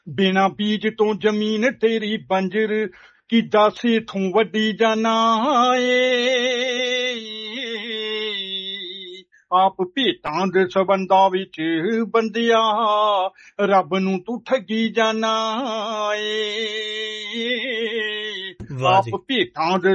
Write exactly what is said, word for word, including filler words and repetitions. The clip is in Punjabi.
ਬਿਨਾ ਬੀਜ ਤੋਂ ਜ਼ਮੀਨ ਤੇਰੀ ਬੰਜਰ, ਕੀ ਦੱਸ ਇਥੋਂ ਵੱਡੀ ਜਾਨਾ ਏ। ਆਪ ਭੇਟਾਂ ਦੇ ਸੰਬੰਧਾਂ ਵਿੱਚ ਬੰਦਿਆ, ਰੱਬ ਨੂੰ ਤੂੰ ਠੱਗੀ ਜਾਨਾ ਏ। ਵਾਹ ਆਪ ਜੀ। ਭੇਟਾਂ ਦੇ